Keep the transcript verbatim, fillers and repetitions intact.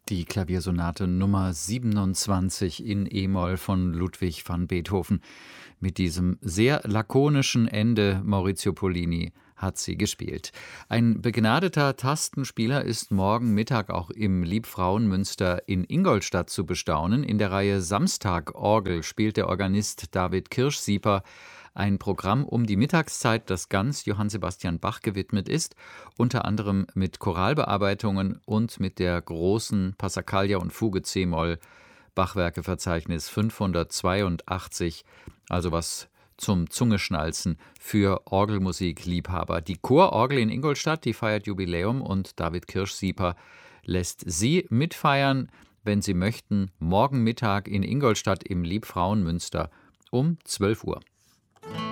Die Klaviersonate Nummer siebenundzwanzig in E-Moll von Ludwig van Beethoven. Mit diesem sehr lakonischen Ende Maurizio Pollini hat sie gespielt. Ein begnadeter Tastenspieler ist morgen Mittag auch im Liebfrauenmünster in Ingolstadt zu bestaunen. In der Reihe Samstag Orgel spielt der Organist David Kirschsieper ein Programm um die Mittagszeit, das ganz Johann Sebastian Bach gewidmet ist, unter anderem mit Choralbearbeitungen und mit der großen Passacaglia und Fuge c-Moll Bachwerkeverzeichnis fünfhundertzweiundachtzig, also was zum Zungeschnalzen für Orgelmusikliebhaber. Die Chororgel in Ingolstadt, die feiert Jubiläum und David Kirschsieper lässt Sie mitfeiern, wenn Sie möchten, morgen Mittag in Ingolstadt im Liebfrauenmünster um zwölf Uhr.